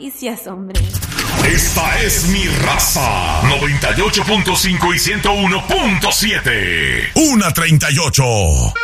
noticias, hombre. Esta es mi raza. 98.5 y 101.7. 1:38.